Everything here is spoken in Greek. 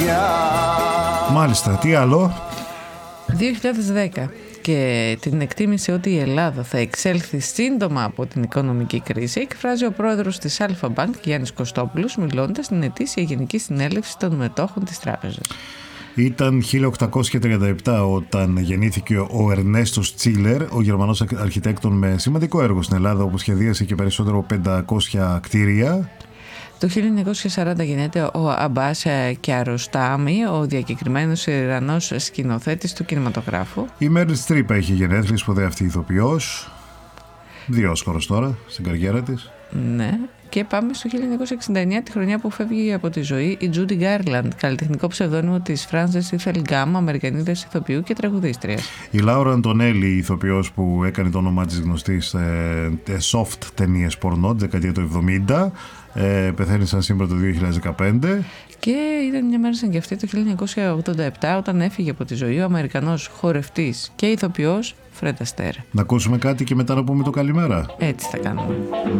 Μάλιστα, τι άλλο? 2010 και την εκτίμηση ότι η Ελλάδα θα εξέλθει σύντομα από την οικονομική κρίση εκφράζει ο πρόεδρος της Αλφα Μπανκ, Γιάννης Κωστόπουλος, μιλώντας στην ετήσια Γενική Συνέλευση των Μετόχων της Τράπεζας. Ήταν 1837 όταν γεννήθηκε ο Ερνέστος Τσίλερ, ο Γερμανός αρχιτέκτον με σημαντικό έργο στην Ελλάδα, όπου σχεδίασε και περισσότερο 500 κτίρια. Το 1940 γεννιέται ο Αμπάς Κιαροστάμι, ο διακεκριμένος Ιρανός σκηνοθέτης του κινηματογράφου. Η Μέριλ Στριπ έχει γενέθλια, σπουδαία αυτή ηθοποιός. 2 Όσκαρς τώρα στην καριέρα της. Ναι. Και πάμε στο 1969, τη χρονιά που φεύγει από τη ζωή η Τζούντι Γκάρλαντ, καλλιτεχνικό ψευδόνυμο της Φράνσες Ιθελ Γκάμ, Αμερικανίδας ηθοποιού και τραγουδίστριας. Η Λάουρα Αντωνέλη, η ηθοποιός που έκανε το όνομά της γνωστή σε soft ταινίες πορνό, τη δεκαετία του 70, πεθαίνει σαν σήμερα το 2015. Και ήταν μια μέρα σαν και αυτή το 1987 όταν έφυγε από τη ζωή ο Αμερικανός χορευτής και ηθοποιός Φρεντ Αστέρ. Να ακούσουμε κάτι και μετά να πούμε το καλημέρα. Έτσι θα κάνουμε.